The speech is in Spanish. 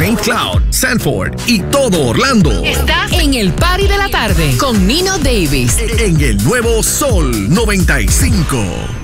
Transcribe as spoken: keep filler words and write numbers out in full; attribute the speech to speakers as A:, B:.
A: Saint Cloud, Sanford y todo Orlando.
B: Estás en el Party de la Tarde con Nino Davis.
A: En el nuevo Sol noventa y cinco.